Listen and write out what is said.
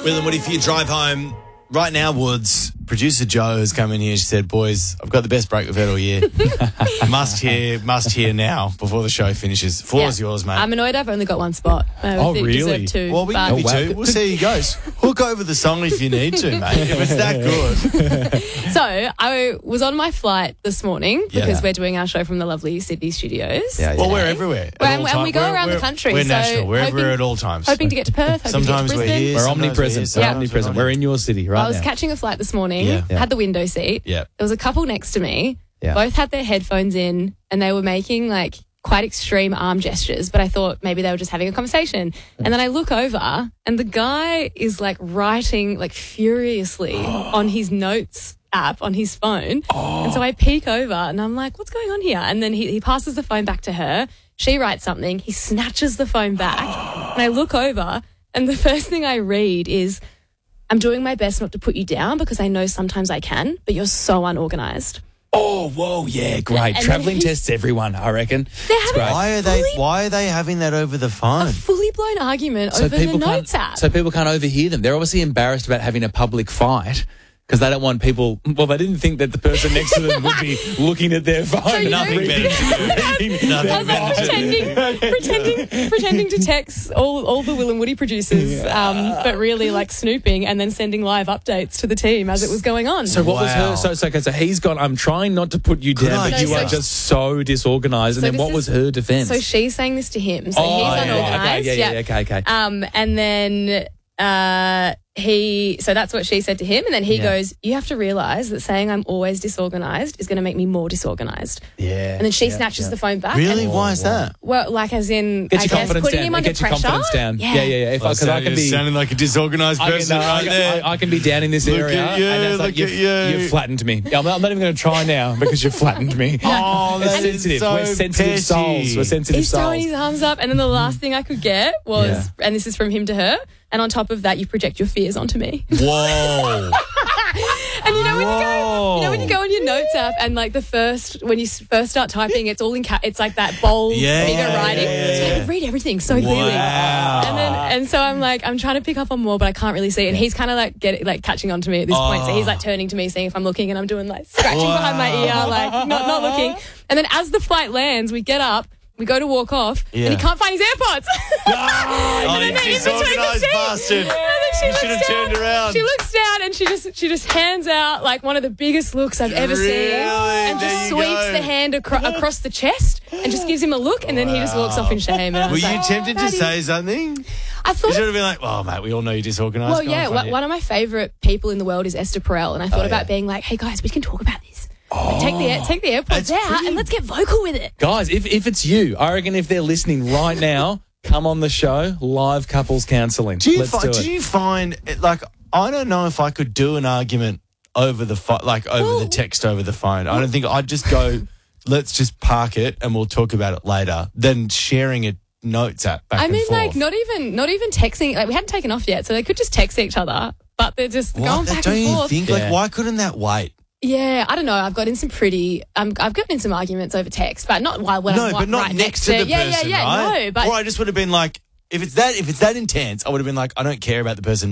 Will and Woody for your drive home. Right now, Woods, producer Jo has come in here. She said, boys, I've got the best break we've had all year. must hear now before the show finishes. Floor is yours, mate. I'm annoyed I've only got one spot. Really? Deserve two, well, we can give you two. We'll see how he goes. Hook over the song if you need to, mate, if it's that good. So I was on my flight this morning because we're doing our show from the lovely Sydney studios. Well, we're everywhere. And we go around the country. We're so national. We're everywhere at all times. Hoping to get to Perth. Sometimes we're here. We're omnipresent. We're omnipresent. We're in your city right now. I was catching a flight this morning, had the window seat. Yeah. There was a couple next to me. Yeah. Both had their headphones in and they were making like quite extreme arm gestures, but I thought maybe they were just having a conversation. And then I look over and the guy is like writing like furiously on his notes app on his phone. And so I peek over and I'm like, what's going on here? And then he passes the phone back to her. She writes something. He snatches the phone back and I look over and the first thing I read is, I'm doing my best not to put you down because I know sometimes I can, but you're so unorganised. Oh, whoa, yeah, great. Travelling tests everyone, I reckon. Why are they having that over the phone? A fully blown argument over the notes app. So people can't overhear them. They're obviously embarrassed about having a public fight because they don't want people... Well, they didn't think that the person next to them would be looking at their phone. So nothing better pretending to text all the Will and Woody producers, but really like snooping and then sending live updates to the team as it was going on. So what was her... So he's gone, I'm trying not to put you down, but you are just so disorganised. And then what was her defence? So she's saying this to him. So he's unorganised. Okay. And then... so that's what she said to him, and then he goes, you have to realise that saying I'm always disorganised is going to make me more disorganised. Yeah. And then she snatches the phone back. Really? Why is that? Well, like as in, I guess, putting him under pressure. Get your confidence down. Yeah. Because I can be sounding like a disorganised person right there. I can be down in this area. And that's you've flattened me. I'm not even going to try now because you've flattened me. Oh, that's sensitive. So We're sensitive souls. We're sensitive He's souls. throwing his arms up, and then the last thing I could get was, and this is from him to her, and on top of that, you project your fears onto me. Whoa. And you know when you go on your notes app and like when you first start typing, it's all in it's like that bold, bigger writing. So I could read everything so clearly. And so I'm like, I'm trying to pick up on more, but I can't really see. And he's kind of like catching on to me at this point. So he's like turning to me, seeing if I'm looking, and I'm doing like scratching behind my ear, like not looking. And then as the flight lands, we get up. We go to walk off, and he can't find his AirPods. You disorganised bastard. She should have turned around. She looks down and she just hands out like one of the biggest looks I've ever seen, and just sweeps the hand across the chest and just gives him a look, and then he just walks off in shame. And Were you tempted to say something? I thought you should have been like, "Oh, mate, we all know you're disorganised." Well, yeah. One of my favourite people in the world is Esther Perel, and I thought about being like, "Hey guys, we can talk about this." Take the AirPods out and let's get vocal with it. Guys, if it's you, I reckon if they're listening right now, come on the show, live couples counselling. Do you find, like, I don't know if I could do an argument over the the text over the phone. I don't think I'd just go, let's just park it and we'll talk about it later, than sharing a notes app back and forth. Like, not even texting. Like, we hadn't taken off yet, so they could just text each other, but they're just going back and forth. Don't you think? Like, why couldn't that wait? Yeah, I don't know. I've gotten in some arguments over text, but not while I'm not right next to the person, right? No, but or I just would have been like, if it's that intense, I would have been like, I don't care about the person